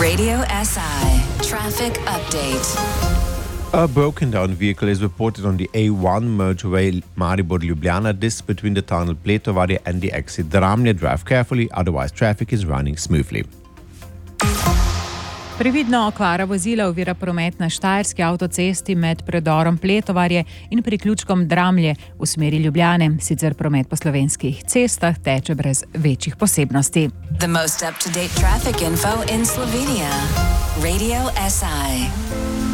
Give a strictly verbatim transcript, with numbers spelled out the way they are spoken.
Radio S I Traffic Update. A broken-down vehicle is reported on the A one motorway Maribor-Ljubljana. This between the tunnel Pletovarje and the exit Dramlje. Drive carefully, otherwise traffic is running smoothly. Previdno okvara vozila ovira promet na Štajerski avtocesti med predorom Pletovarje in priključkom Dramlje v smeri Ljubljane. Sicer promet po slovenskih cestah teče brez večjih posebnosti. The most up-to-date traffic info in Slovenia. Radio S I.